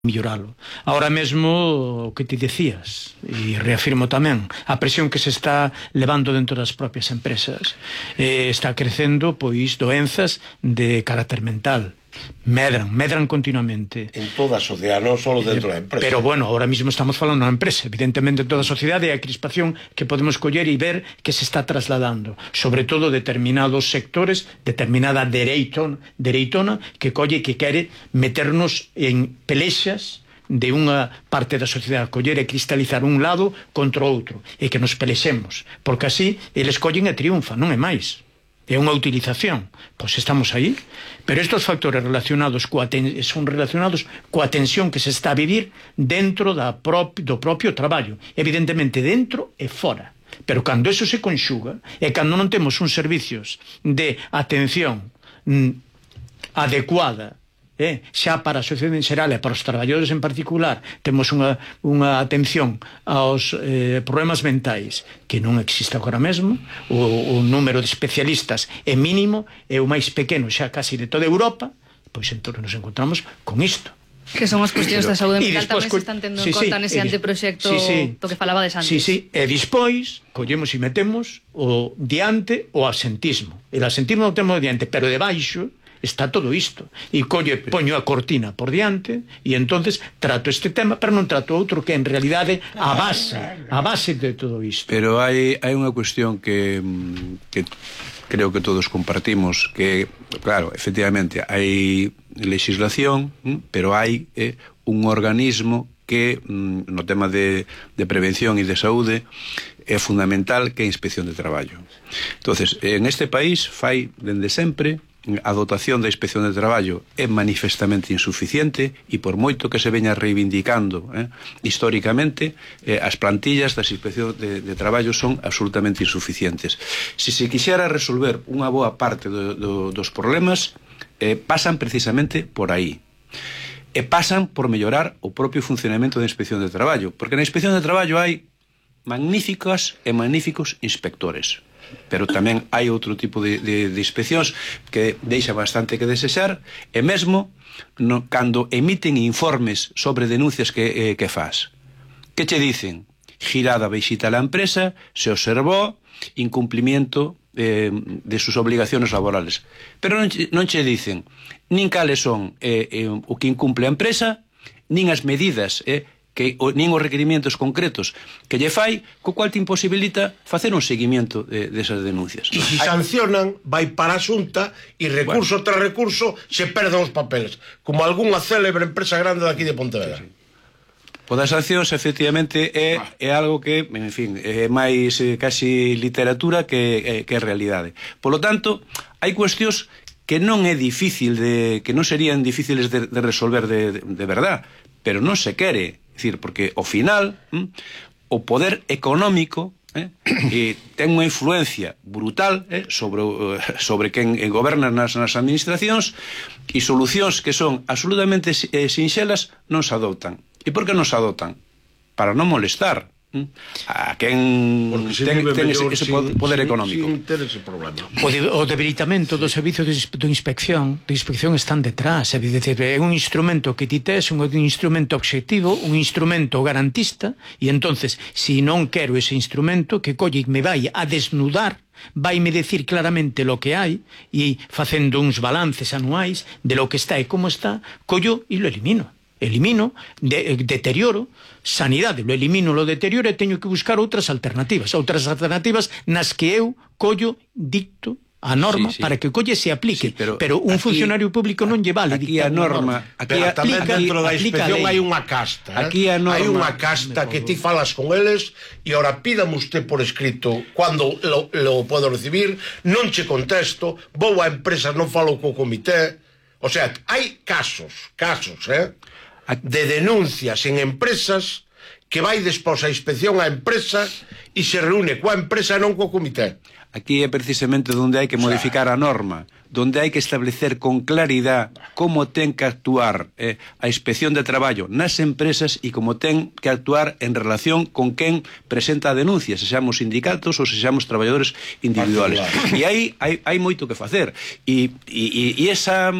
melloralo. Ahora mesmo, o que ti decías, e reafirmo tamén, a presión que se está levando dentro das propias empresas, está crecendo, pois, doenzas de carácter mental. Medran continuamente. En toda a sociedade, non só dentro da empresa. Pero, bueno, ahora mismo estamos falando na empresa. Evidentemente, en toda a sociedade hai a crispación que podemos coller e ver que se está trasladando. Sobre todo, determinados sectores, determinada dereitona, que colle que quere meternos en pelexas de unha parte da sociedade, coller e cristalizar un lado contra outro, e que nos pelexemos. Porque así, eles collen e triunfan, non é máis. É unha utilización, pois estamos aí, pero estes factores relacionados son relacionados coa tensión que se está a vivir dentro do propio traballo, evidentemente dentro e fora, pero cando eso se conxuga e cando non temos uns servicios de atención adecuada, xa para a sociedade en xeral e para os traballadores en particular, temos unha atención aos problemas mentais que non existe agora mesmo. O número de especialistas é mínimo, é o máis pequeno xa casi de toda Europa, pois entón nos encontramos con isto. Que son as cuestións da saúde mental tamén se están tendo en conta nese anteproxecto do que falabades antes. E despois collemos e metemos o diante o asentismo. E o asentismo non temos diante, pero debaixo está todo isto, e poño a cortina por diante, e entonces trato este tema, pero non trato outro que en realidade a base de todo isto. Pero hai unha cuestión que creo que todos compartimos, que, claro, efectivamente hai legislación, pero hai un organismo que no tema de prevención e de saúde é fundamental, que é a Inspección de Traballo. Entonces, en este país fai dende sempre a dotación da Inspección de Traballo é manifestamente insuficiente, e por moito que se veña reivindicando históricamente, as plantillas das Inspección de Traballo son absolutamente insuficientes. Se se quixera resolver unha boa parte dos problemas, pasan precisamente por aí. E pasan por mellorar o propio funcionamento da Inspección de Traballo, porque na Inspección de Traballo hai magníficos inspectores, pero tamén hai outro tipo de inspeccións que deixa bastante que desexar, e mesmo cando emiten informes sobre denuncias que faz, que che dicen: girada visita a la empresa, se observó incumplimiento de sus obligaciones laborales, pero non che dicen nin cales son o que incumple a empresa, nin as medidas nin os requerimentos concretos que lle fai, co cual te imposibilita facer un seguimento desas denuncias. E se sancionan, vai para a Xunta, e recurso tras recurso se perden os papeles, como algunha célebre empresa grande daqui de Pontevedra. Pois as sancións, efectivamente, é algo que, en fin, é máis casi literatura que realidade. Polo tanto, hai cuestións que non é difícil que non serían difíciles de resolver de verdad, pero non se quere. É dicir, porque ao final o poder económico ten unha influencia brutal sobre quen goberna nas administracións, e solucións que son absolutamente sinxelas non se adoptan. E por que non se adoptan? Para non molestar a quen ten ese poder económico. Sin ter ese problema. O debilitamento do servicio de inspección están detrás. É dicir, é un instrumento que ti tes, un instrumento obxectivo, un instrumento garantista, e entonces, se non quero ese instrumento, que colle me vai a desnudar, vaime decir claramente lo que hai, e facendo uns balances anuais de lo que está e como está, collo e lo elimino, deterioro sanidade, lo elimino, lo deterioro, e teño que buscar outras alternativas nas que eu collo, dicto a norma para que colle se aplique, pero un funcionario público non lle vale dictar a norma. Tamén dentro da inspección hai unha casta, hai unha casta que ti falas con eles, e ora pídame usted por escrito cando lo podo recibir, non che contesto, vou a empresas, non falo co comité. O sea, hai casos de denuncias en empresas que vai despois a inspección á empresa e se reúne coa empresa e non co comité. aquí é precisamente onde hai que modificar a norma, donde hai que establecer con claridad como ten que actuar a Inspección de Traballo nas empresas e como ten que actuar en relación con quen presenta a denuncia, se seamos sindicatos ou se seamos traballadores individuales. E aí hai moito que facer. E esa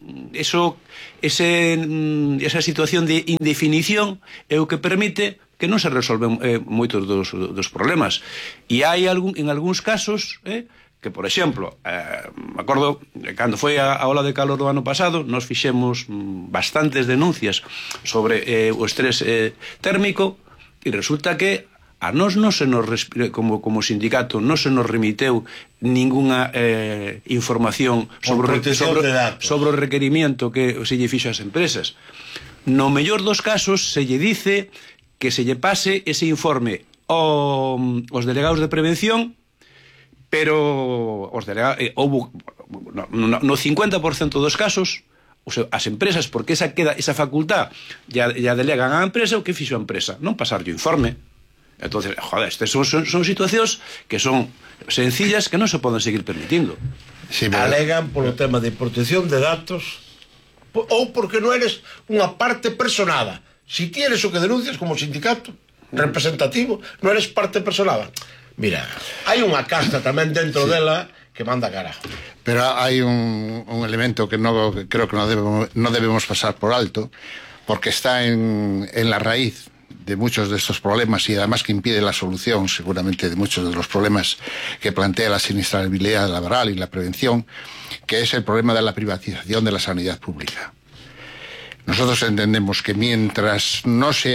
situación de indefinición é o que permite que non se resolven moitos dos problemas. E hai en algúns casos que, por exemplo, me acordo cando foi a ola de calor do ano pasado, nos fixemos bastantes denuncias sobre o estrés térmico e resulta que a nós non se nos como sindicato non se nos remiteu ninguna información sobre o requerimiento que se lle fixo ás empresas. No mellor dos casos se lle dice que se lle pase ese informe aos delegados de prevención, pero no 50% dos casos as empresas, porque esa facultad ya delegan á empresa, o que fixo a empresa non pasarlle o informe. Entonces, joder, estas son situacións que son sencillas que non se poden seguir permitindo. Sí, alegan polo tema de protección de datos ou porque non eres unha parte personada. Si tienes o que denuncias como sindicato representativo, non eres parte personada. Mira, hai unha casta tamén dentro dela que manda carajo. Pero hai un elemento que creo que no debemos pasar por alto, porque está en la raíz de muchos de estos problemas y además que impide la solución seguramente de muchos de los problemas que plantea la siniestralidad laboral y la prevención, que es el problema de la privatización de la sanidad pública. Nosotros entendemos que mientras no se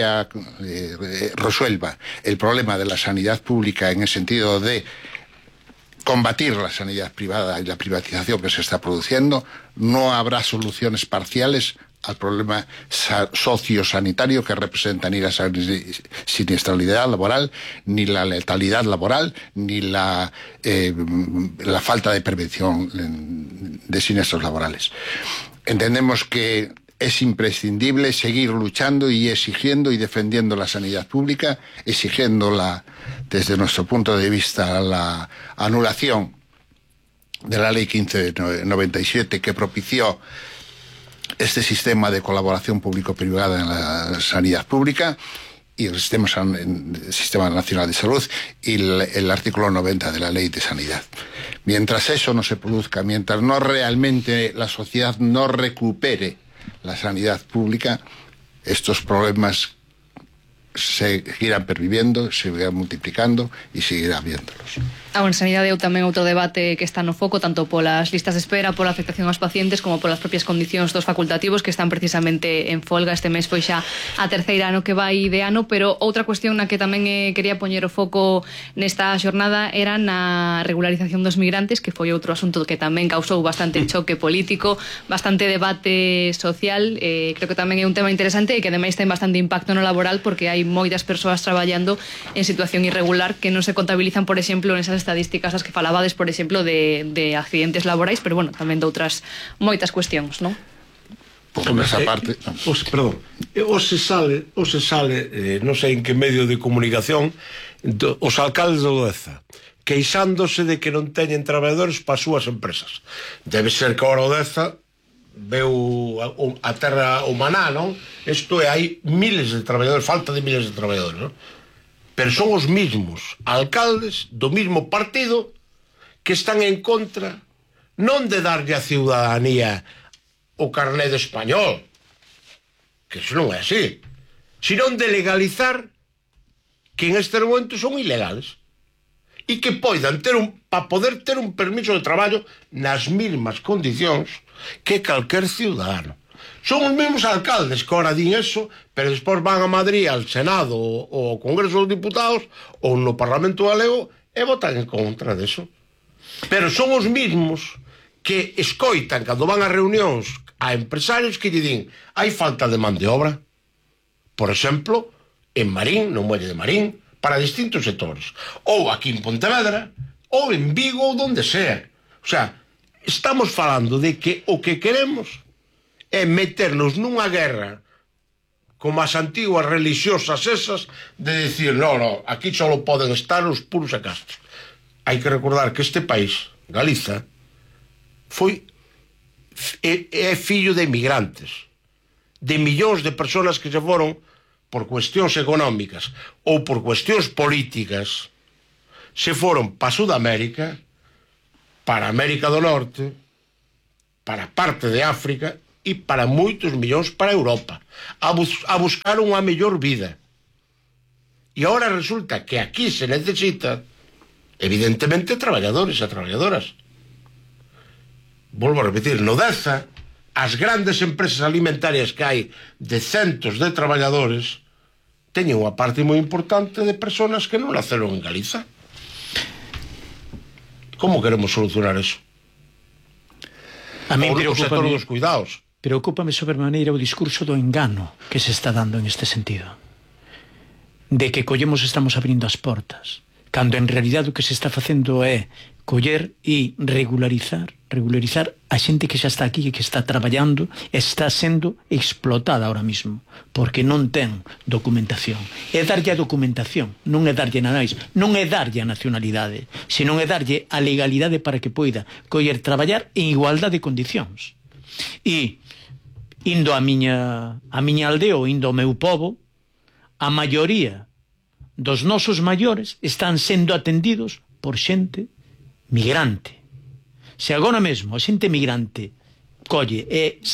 resuelva el problema de la sanidad pública en el sentido de combatir la sanidad privada y la privatización que se está produciendo, no habrá soluciones parciales al problema sociosanitario que representa ni la siniestralidad laboral, ni la letalidad laboral, ni la falta de prevención de siniestros laborales. Entendemos que es imprescindible seguir luchando y exigiendo y defendiendo la sanidad pública, exigiéndola desde nuestro punto de vista la anulación de la Ley 1597 que propició este sistema de colaboración público-privada en la sanidad pública y el Sistema Nacional de Salud y el artículo 90 de la Ley de Sanidad. Mientras eso no se produzca, mientras no realmente la sociedad no recupere la sanidad pública, estos problemas seguirán perviviendo, seguirán multiplicando e seguirá viéndolos. En sanidade é tamén outro debate que está no foco, tanto polas listas de espera, pola afectación aos pacientes, como polas propias condicións dos facultativos que están precisamente en folga. Este mes foi xa a terceira ano que vai de ano, pero outra cuestión na que tamén quería poñer o foco nesta xornada era na regularización dos migrantes, que foi outro asunto que tamén causou bastante choque político, bastante debate social. Creo que tamén é un tema interesante e que ademais ten bastante impacto no laboral, porque hai moitas persoas traballando en situación irregular que non se contabilizan, por exemplo, nesas estadísticas as que falabades, por exemplo, de accidentes laborais, pero bueno, tamén de outras moitas cuestións, non? Por esa parte, perdón, se sale, non sei en que medio de comunicación, os alcaldes do Deza queixándose de que non teñen traballadores para as súas empresas. Debe ser que ahora o Deza veu a terra humaná, non? Isto é, hai miles de traballadores, falta de miles de traballadores, non? Pero son os mismos alcaldes do mismo partido que están en contra non de darlle a ciudadanía o carné de español, que iso non é así, sino de legalizar que en este momento son ilegales e que poidan para poder ter un permiso de traballo nas mesmas condicións que calquer ciudadano. Son os mesmos alcaldes que ahora din eso, pero despois van a Madrid, al Senado ou ao Congreso dos Diputados ou no Parlamento Galego e votan en contra deso. Pero son os mesmos que escoitan cando van a reunións a empresarios que lle din hai falta de man de obra, por exemplo, en Marín, no muelle de Marín, para distintos sectores, ou aquí en Pontevedra, ou en Vigo, ou donde sea. O sea, estamos falando de que o que queremos é meternos nunha guerra como as antiguas religiosas esas de decir, no, aquí só poden estar os puros e castos. hai que recordar que este país, Galiza, é fillo de emigrantes, de millóns de persoas que se foron por cuestións económicas ou por cuestións políticas, se foron para Sudamérica, para América do Norte, para parte de África e para moitos millóns para Europa, a buscar unha mellor vida. E agora resulta que aquí se necesita, evidentemente, traballadores e traballadoras. Volvo a repetir, no Deza, as grandes empresas alimentarias que hai de centos de traballadores teñen unha parte moi importante de persoas que non naceron en Galiza. Como queremos solucionar eso? A mí preocúpame dos cuidados. Preocúpame sobremaneira o discurso do engano que se está dando en este sentido, de que estamos abrindo as portas, cando en realidad o que se está facendo é coller e regularizar a xente que xa está aquí e que está traballando e está sendo explotada ahora mismo porque non ten documentación. É darlle a documentación, non é darlle nada máis, non é darlle a nacionalidade, senón é darlle a legalidade para que poida coller traballar en igualdade de condicións. E indo a miña aldea ou indo ao meu pobo, a maioría dos nosos maiores están sendo atendidos por xente migrante. Se agora mesmo a xente migrante colle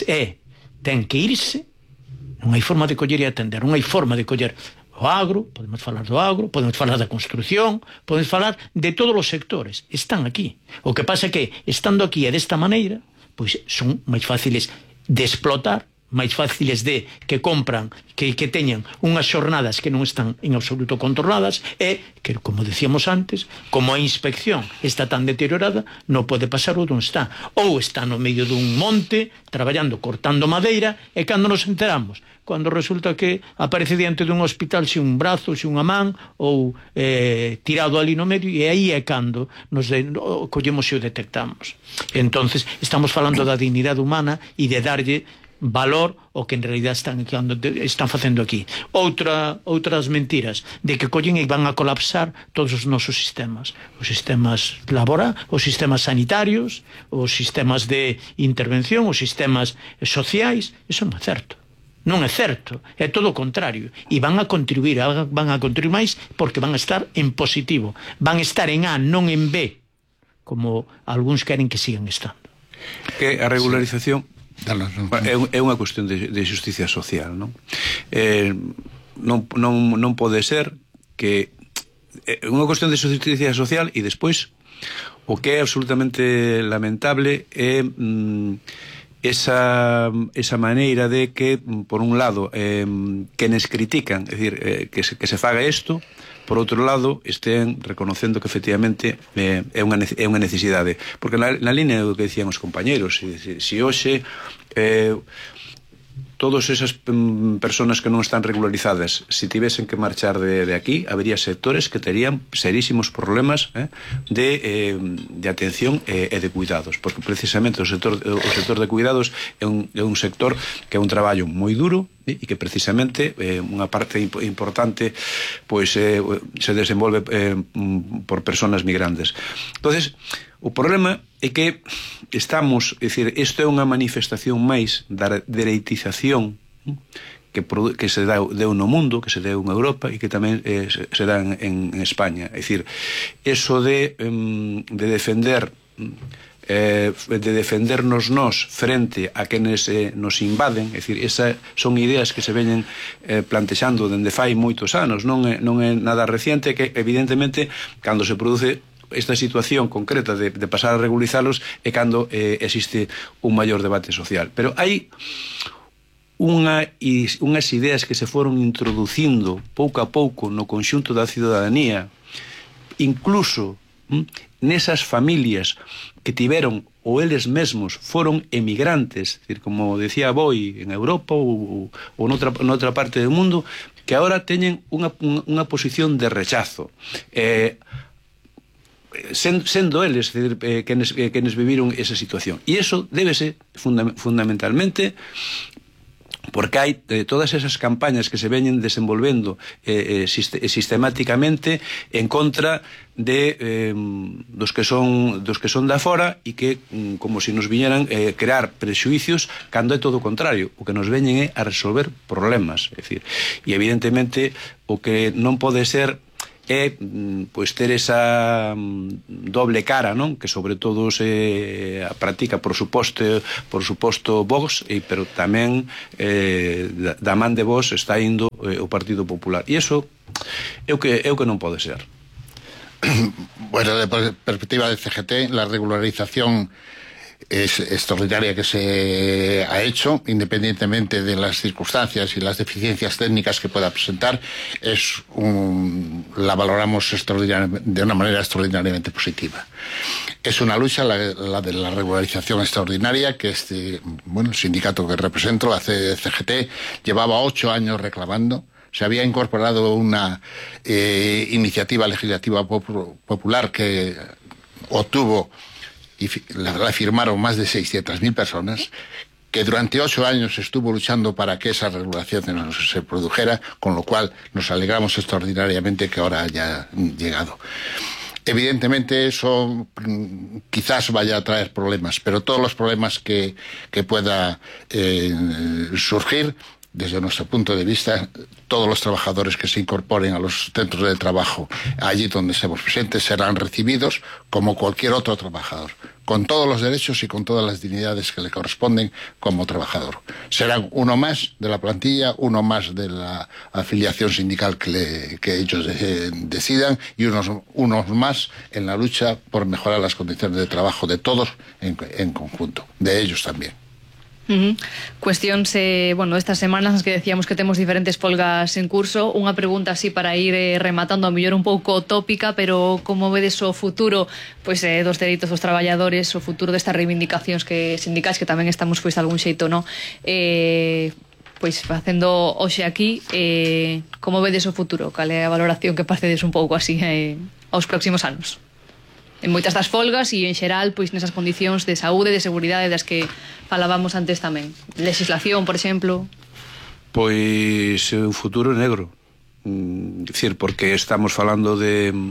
ten que irse, non hai forma de coller e atender, non hai forma de coller o agro, podemos falar do agro, podemos falar da construción, podemos falar de todos os sectores, están aquí. O que pasa é que, estando aquí e desta maneira, pois son máis fáciles de explotar, máis fáciles de que compran, que teñan unhas xornadas que non están en absoluto controladas, e que, como decíamos antes, como a inspección está tan deteriorada, non pode pasar onde está. Ou está no medio dun monte, traballando, cortando madeira, e cando nos enteramos, cando resulta que aparece diante dun hospital xe un brazo, xe unha man, ou tirado ali no medio, e aí é cando nos collemos e o detectamos. Entonces, estamos falando da dignidade humana e de darlle valor o que en realidad están facendo aquí. Outras mentiras de que collen e van a colapsar todos os nosos sistemas, os sistemas laborais, os sistemas sanitarios, os sistemas de intervención, os sistemas sociais. Eso non é certo. Non é certo, é todo o contrario, e van a contribuir máis porque van a estar en positivo, van a estar en A, non en B, como algúns queren que sigan estando. Que a regularización é unha cuestión de justicia social, non? Non pode ser que é unha cuestión de justicia social, e despois o que é absolutamente lamentable é esa maneira de que, por un lado, quenes critican, é dicir, que se faga isto, por outro lado, estén reconocendo que efectivamente é unha necesidade. Porque na línea do que decían os compañeros, se hoxe todas esas personas que non están regularizadas, se tivesen que marchar de aquí, habería sectores que terían serísimos problemas de atención e de cuidados, porque precisamente o sector de cuidados é un sector que é un traballo moi duro e que precisamente unha parte importante pois se desenvolve por personas migrantes. Entonces, o problema é que estamos, é dicir, isto é unha manifestación máis da dereitización que se deu no mundo, que se deu en Europa e que tamén se dá en España. É dicir, eso de defender de defendernos nós frente a quenes nos invaden, é dicir, esas son ideas que se veñen plantexando dende fai moitos anos, non é nada reciente, que evidentemente cando se produce esta situación concreta de pasar a regularizalos é cando existe un maior debate social. Pero hai unhas ideas que se foron introducindo pouco a pouco no conxunto da cidadanía, incluso nesas familias que tiveron ou eles mesmos foron emigrantes, decir, como decía Boi, en Europa ou noutra parte do mundo, que agora teñen unha posición de rechazo, sendo eles quenes viviron esa situación. E iso débese fundamentalmente porque hai todas esas campañas que se veñen desenvolvendo sistemáticamente en contra de dos que son da fora e que como se nos viñeran crear prexuicios cando é todo o contrario, o que nos veñen é a resolver problemas, é dicir, e evidentemente o que non pode ser é pois ter esa doble cara, non? Que sobre todo se practica por suposto Vox, pero tamén da man de Vox está indo o Partido Popular. E iso é o que non pode ser. Bueno, de perspectiva de CGT, la regularización es extraordinaria que se ha hecho, independientemente de las circunstancias y las deficiencias técnicas que pueda presentar, la valoramos de una manera extraordinariamente positiva. Es una lucha, la de la regularización extraordinaria, que el sindicato que represento, la CGT, llevaba 8 años reclamando. Se había incorporado una iniciativa legislativa popular que obtuvo y la verdad firmaron más de 600.000 personas, que durante 8 años estuvo luchando para que esa regulación no se produjera, con lo cual nos alegramos extraordinariamente que ahora haya llegado. Evidentemente eso quizás vaya a traer problemas, pero todos los problemas que pueda surgir, desde nuestro punto de vista, todos los trabajadores que se incorporen a los centros de trabajo allí donde estemos presentes serán recibidos como cualquier otro trabajador, con todos los derechos y con todas las dignidades que le corresponden como trabajador. Serán uno más de la plantilla, uno más de la afiliación sindical que ellos decidan, y unos más en la lucha por mejorar las condiciones de trabajo de todos en conjunto, de ellos también. Cuestións, estas semanas nas que decíamos que temos diferentes folgas en curso, unha pregunta así para ir rematando, a mellor un pouco tópica, pero como vedes o futuro dos dereitos dos traballadores, o futuro destas reivindicacións sindicais que tamén estamos de algún xeito facendo hoxe aquí, como vedes o futuro? Cal é a valoración que parcedes un pouco así aos próximos anos? En moitas das folgas e en xeral nesas condicións de saúde e de seguridade das que falábamos antes tamén. Legislación, por exemplo. Pois o futuro é negro. Dicir, porque estamos falando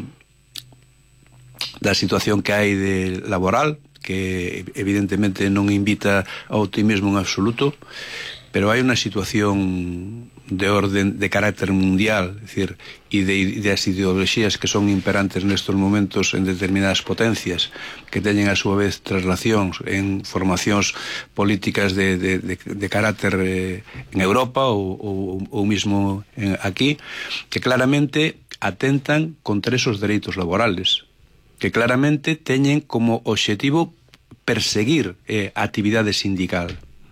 da situación que hai de laboral, que evidentemente non invita ao optimismo en absoluto, pero hai unha situación de orden de carácter mundial, es decir, e de as ideoloxías que son imperantes nestes momentos en determinadas potencias, que teñen a súa vez traslacións en formacións políticas de carácter en Europa ou mismo aquí, que claramente atentan contra esos dereitos laborales, que claramente teñen como obxectivo perseguir a actividade sindical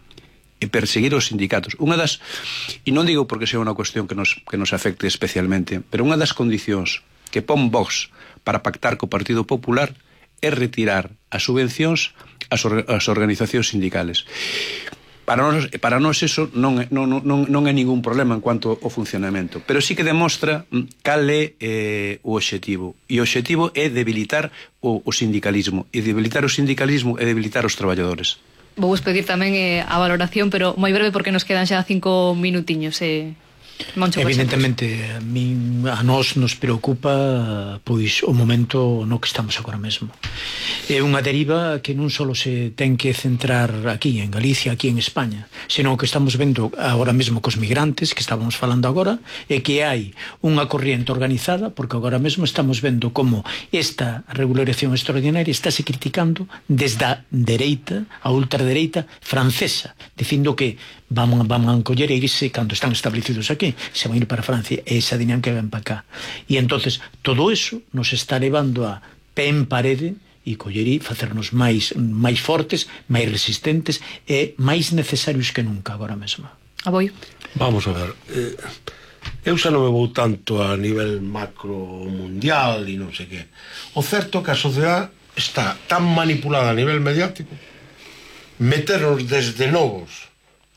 e perseguir os sindicatos. Unha das, e non digo porque sea unha cuestión que nos afecte especialmente, pero unha das condicións que pon Vox para pactar co Partido Popular é retirar as subvencións ás organizacións sindicales. Para nós eso non é ningún problema en cuanto ao funcionamento, pero sí que demostra cal é o obxectivo, e o obxectivo é debilitar o sindicalismo, e debilitar o sindicalismo é debilitar os traballadores. Vou pedir tamén a valoración, pero moi breve porque nos quedan xa 5 minutiños. Moncho, evidentemente a nós nos preocupa o momento no que estamos agora mesmo. É unha deriva que non só se ten que centrar aquí en Galicia, aquí en España, senón que estamos vendo agora mesmo cos migrantes que estábamos falando agora, e que hai unha corriente organizada, porque agora mesmo estamos vendo como esta regularización extraordinaria estáse criticando desde a dereita, a ultradereita francesa, dicindo que van a encoller e irse cando están establecidos aquí, se van a ir para Francia, e esa dinan que ven para cá. E entonces todo eso nos está levando a pé en parede e coller e facernos máis fortes, máis resistentes e máis necesarios que nunca agora mesmo. Aboi. Vamos a ver, eu xa non me vou tanto a nivel macro mundial e non sei que. O certo é que a sociedade está tan manipulada a nivel mediático, meternos desde novos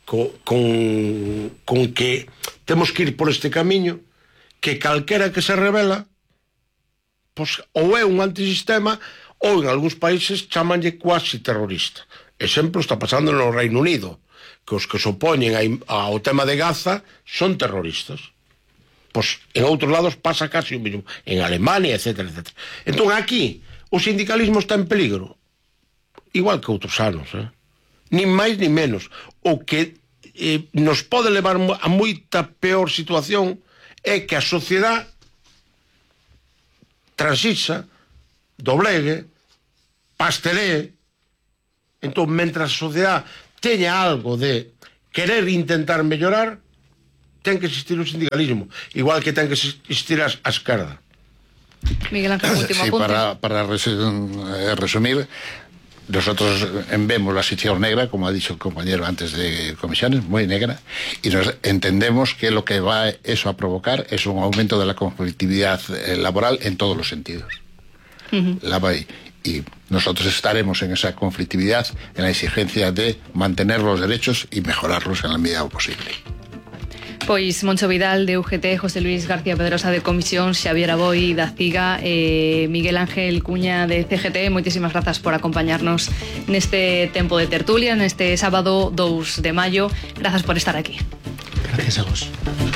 con que temos que ir por este camiño, que calquera que se revela ou é un antisistema ou en algúns países chamanlle cuasi terrorista. Exemplo está pasando no Reino Unido, que os que se opoñen ao tema de Gaza son terroristas. Pois en outros lados pasa casi o mesmo, en Alemania, etc. Entón aquí o sindicalismo está en peligro, igual que outros anos, nin máis nin menos. O que nos pode levar a moita peor situación é que a sociedade transixa, doblegue, pastelee. Entón, mentras a sociedade teña algo de querer intentar mellorar, ten que existir o sindicalismo, igual que ten que existir a esquerda. Miguel Ángel, último apunte. Para resumir, nosotros vemos la situación negra, como ha dicho el compañero antes de comisiones, muy negra, y nos entendemos que lo que va eso a provocar es un aumento de la conflictividad laboral en todos los sentidos. Y nosotros estaremos en esa conflictividad, en la exigencia de mantener los derechos y mejorarlos en la medida posible. Pois Moncho Vidal de UGT, José Luis García Pedrosa de Comisión, Xavier Aboi da CIGA, Miguel Ángel Cuña de CGT, moitísimas grazas por acompañarnos neste tempo de tertulia, neste sábado 2 de maio. Grazas por estar aquí. Gracias a vos.